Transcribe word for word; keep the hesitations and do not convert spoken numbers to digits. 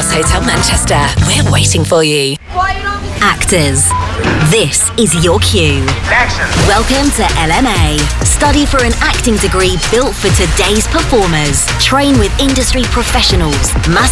Lighthouse Hotel, Manchester. We're waiting for you. Actors, this is your cue. Action. Welcome to L M A. Study for an acting degree built for today's performers. Train with industry professionals. Master